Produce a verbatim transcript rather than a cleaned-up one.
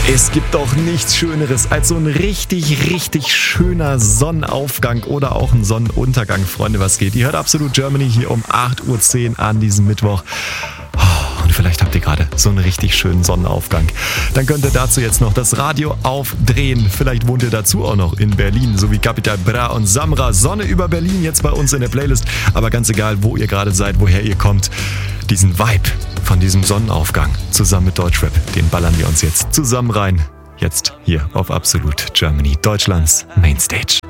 Es gibt doch nichts Schöneres als so ein richtig, richtig schöner Sonnenaufgang oder auch ein Sonnenuntergang. Freunde, was geht? Ihr hört Absolut Germany hier um acht Uhr zehn an diesem Mittwoch. Und vielleicht habt ihr gerade so einen richtig schönen Sonnenaufgang. Dann könnt ihr dazu jetzt noch das Radio aufdrehen. Vielleicht wohnt ihr dazu auch noch in Berlin, so wie Capital Bra und Samra. Sonne über Berlin jetzt bei uns in der Playlist. Aber ganz egal, wo ihr gerade seid, woher ihr kommt, diesen Vibe von diesem Sonnenaufgang zusammen mit Deutschrap, den ballern wir uns jetzt zusammen rein. Jetzt hier auf Absolut Germany, Deutschlands Mainstage.